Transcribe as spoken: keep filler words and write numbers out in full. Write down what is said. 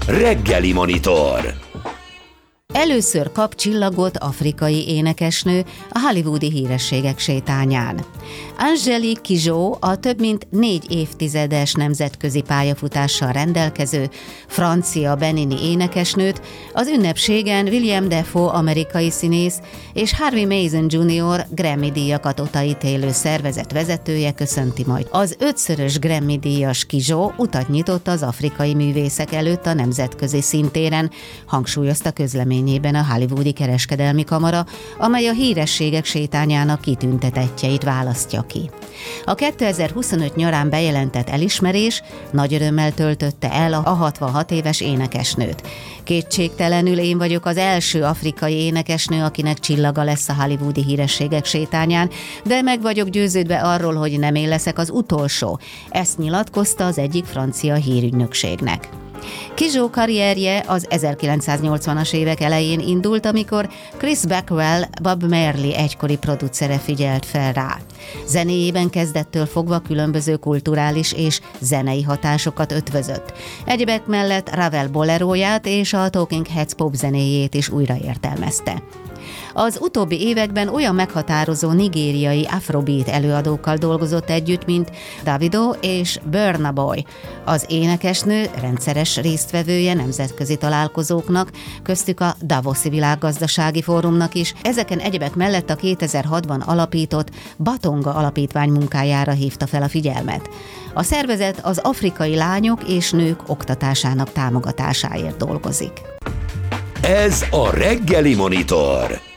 Reggeli Monitor. Először kap csillagot afrikai énekesnő a hollywoodi hírességek sétányán. Angélique Kidjo, a több mint négy évtizedes nemzetközi pályafutással rendelkező francia benini énekesnőt az ünnepségen William Dafoe amerikai színész és Harvey Mason junior Grammy-díjakat odaítélő szervezet vezetője köszönti majd. Az ötszörös Grammy-díjas Kidjo utat nyitott az afrikai művészek előtt a nemzetközi színtéren, hangsúlyozta közleményében a hollywoodi kereskedelmi kamara, amely a hírességek sétányának kitüntetettjeit választja ki. A kétezer-huszonöt nyarán bejelentett elismerés nagy örömmel töltötte el a hatvanhat éves énekesnőt. Kétségtelenül én vagyok az első afrikai énekesnő, akinek csillaga lesz a hollywoodi hírességek sétányán, de meg vagyok győződve arról, hogy nem én leszek az utolsó. Ezt nyilatkozta az egyik francia hírügynökségnek. Kidjo karrierje az ezerkilencszáznyolcvanas évek elején indult, amikor Chris Blackwell, Bob Marley egykori producere figyelt fel rá. Zenéjében kezdettől fogva különböző kulturális és zenei hatásokat ötvözött. Egyebek mellett Ravel boleróját és a Talking Heads popzenéjét is újraértelmezte. Az utóbbi években olyan meghatározó nigériai afrobeat előadókkal dolgozott együtt, mint Davido és Burna Boy. Az énekesnő rendszeres résztvevője nemzetközi találkozóknak, köztük a Davoszi Világgazdasági Fórumnak is. Ezeken egyebek mellett a kétezer-hatban alapított Batonga Alapítvány munkájára hívta fel a figyelmet. A szervezet az afrikai lányok és nők oktatásának támogatásáért dolgozik. Ez a Reggeli Monitor.